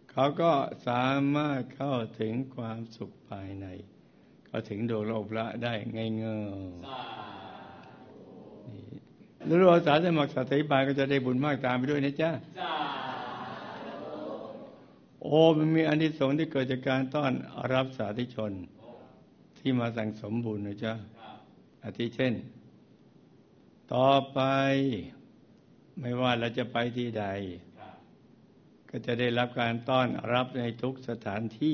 เขาก็สามารถเข้าถึงความสุขภายในเข้าถึงดวงโลกละได้ง่ายๆแล้วเราสาสมัครสติบายก็จะได้บุญมากตามไปด้วยนะจ๊ะโอ้มันมีอานิสงส์ที่เกิดจากการต้อนรับสาธุชนที่มาสั่งสมบุญนะจ๊ะอาทิเช่นต่อไปไม่ว่าเราจะไปที่ใดก็จะได้รับการต้อนรับในทุกสถานที่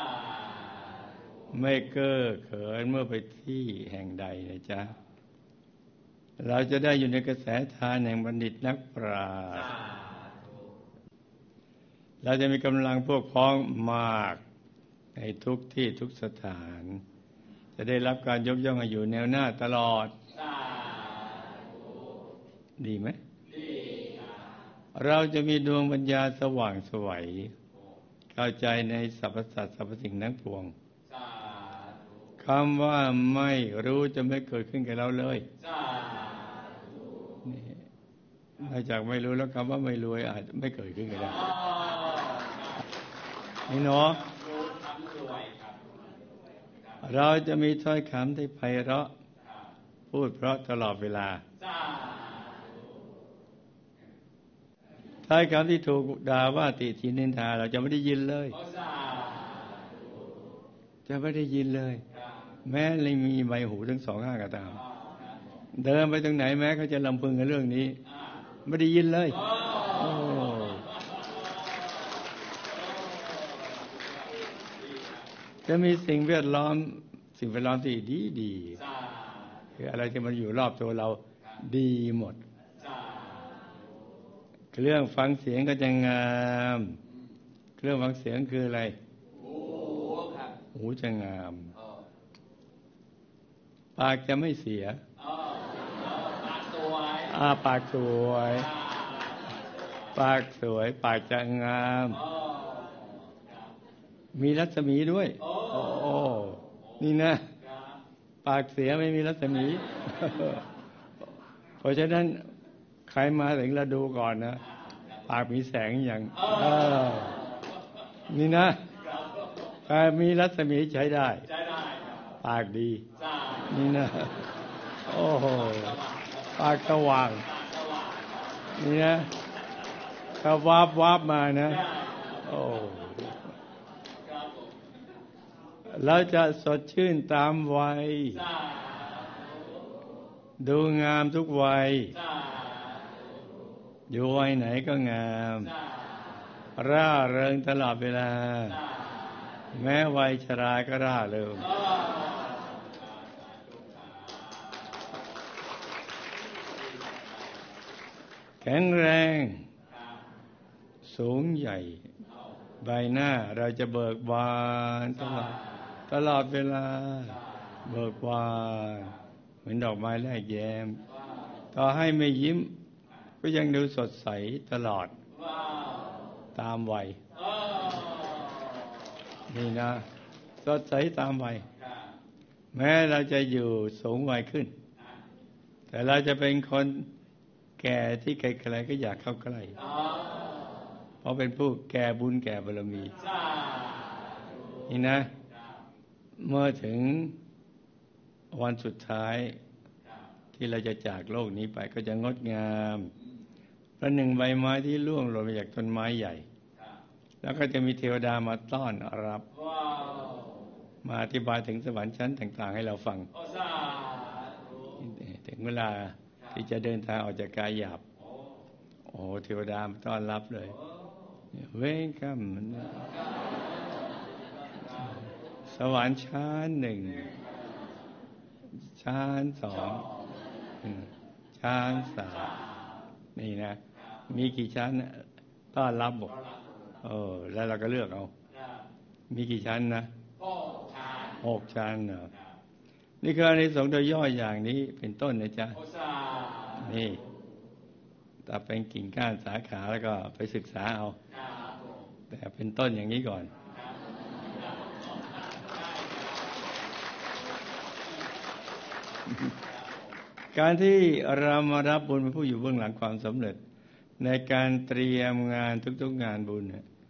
ไม่เก้อเขินเมื่อไปที่แห่งใดนะจ๊ะเราจะได้อยู่ในกระแสทานแห่งบัณฑิตนักปราชญ์เราจะมีกำลังพวกพ้องมากในทุกที่ทุกสถานจะได้รับการยกย่องให้อยู่แนวหน้าตลอดดีไหมเราจะมีดวงปัญญาสว่างไสวเข้าใจในสรรพสัตว์สรรพสิ่งทั้งปวงคำว่าไม่รู้จะไม่เกิดขึ้นกับเราเลยนี่นอกจากไม่รู้แล้วคำว่าไม่รู้อาจไม่เกิดขึ้นกับเรานี่เนาะเราจะมีถ้อยคำที่ไพเราะพูดเพราะตลอดเวลาถ้อยคำที่ถูกด่าว่าติฉินนินทาเราจะไม่ได้ยินเลยจะไม่ได้ยินเลยแม้เลยมีใบหูทั้งสองข้างก็ตามเดินไปตรงไหนแม้เขาจะลำพึงกับเรื่องนี้ไม่ได้ยินเลยโอ้จะมีสิ่งแวดล้อมที่ดีคืออะไรที่มันอยู่รอบตัวเราดีหมดเครื่องฟังเสียงก็จะงามเครื่องฟังเสียงคืออะไรหูจะงามปากจะไม่เสียปากสวยปากจะงามมีรัศมีด้วยโอ้นี่นะปากเสียไม่มีรัศมีเพราะฉะนั้นใครมาถึงเราดูก่อนนะปากมีแสงอย่างนี่นะใครมีรัศมีใช้ได้ปากดีนี่นะโอ้โหปากสว่างนี่นะถ้าวาบมานะโอ้เราจะสดชื่นตามวัยดูงามทุกวัยอยู่วัยไหนก็งามร่าเริงตลอดเวลาแม้วัยชราก็ร่าเริงแข็งแรงสูงใหญ่ใบหน้าเราจะเบิกบานตลอดเวลาเบิกบานเหมือนดอกไม้แลกแย้มต่อให้ไม่ยิ้มก็ยังดูสดใสตลอดตามวัยนี่นะสดใสตามวัยแม้เราจะอยู่สูงวัยขึ้นแต่เราจะเป็นคนแก่ที่ใครๆก็อยากเข้าใกล้เพราะเป็นผู้แก่บุญแก่บารมีนี่นะเมื่อถึงวันสุดท้ายที่เราจะจากโลกนี้ไปก็จะงดงามประหนึ่งใบไม้ที่ร่วงหล่นมาจากต้นไม้ใหญ่แล้วก็จะมีเทวดามาต้อนรับมาอธิบายถึงสวรรค์ชั้นต่างๆให้เราฟังถึงเวลาที่จะเดินทางออกจากกายหยาบโอ้เทวดามาต้อนรับเลยเว้งคำสวรรค์ชั้นหนึ่งชั้นสองชั้นสามนี่นะมีกี่ชั้นต้อนรับบอกแล้วเราก็เลือกเอามีกี่ชั้นนะ6 ชั้นเนอะนี่คืออานิสงส์โดยย่ออย่างนี้เป็นต้นนะจ๊ะนี่แต่เป็นกิ่งก้านสาขาแล้วก็ไปศึกษาเอาแต่เป็นต้นอย่างนี้ก่อนการที่เรามารับบุญเป็นผู้อยู่เบื้องหลังความสำเร็จในการเตรียมงานทุกๆงานบุญ